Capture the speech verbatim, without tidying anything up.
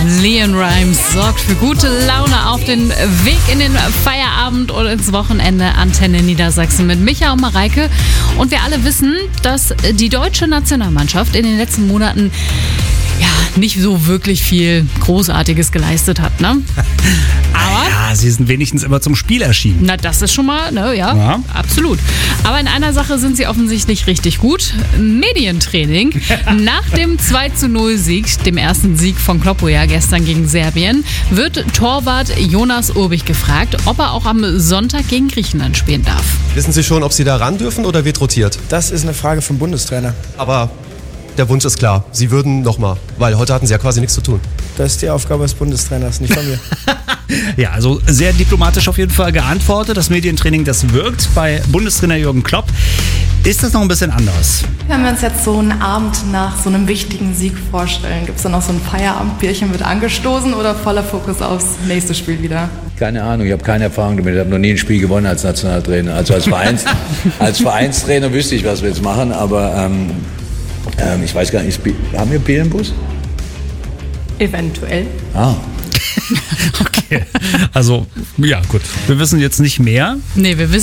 Leon Rimes sorgt für gute Laune auf den Weg in den Feierabend und ins Wochenende. Antenne Niedersachsen mit Micha und Mareike. Und wir alle wissen, dass die deutsche Nationalmannschaft in den letzten Monaten ja nicht so wirklich viel Großartiges geleistet hat, ne? Aber ja, sie sind wenigstens immer zum Spiel erschienen. na, das ist schon mal, ne, ja, Ja. absolut. Aber in einer Sache sind sie offensichtlich richtig gut. Medientraining. Nach dem zwei zu null Sieg, dem ersten Sieg von Kloppo ja gestern gegen Serbien, wird Torwart Jonas Urbich gefragt, ob er auch am Sonntag gegen Griechenland spielen darf. Wissen Sie schon, ob Sie da ran dürfen oder wird rotiert? Das ist eine Frage vom Bundestrainer. Aber der Wunsch ist klar. Sie würden nochmal, weil heute hatten Sie ja quasi nichts zu tun. Das ist die Aufgabe des Bundestrainers, nicht von mir. Ja, also sehr diplomatisch auf jeden Fall geantwortet. Das Medientraining, das wirkt bei Bundestrainer Jürgen Klopp. Ist das noch ein bisschen anders? Wenn wir uns jetzt so einen Abend nach so einem wichtigen Sieg vorstellen, gibt es dann noch so ein Feierabendbierchen mit angestoßen oder voller Fokus aufs nächste Spiel wieder? Keine Ahnung, ich habe keine Erfahrung damit. Ich habe noch nie ein Spiel gewonnen als Nationaltrainer. Also als, Vereins, als Vereinstrainer wüsste ich, was wir jetzt machen, aber ähm, ähm, ich weiß gar nicht, haben wir Bier im Bus? Eventuell. Ah. Okay, also ja gut, wir wissen jetzt nicht mehr. Nee, wir wissen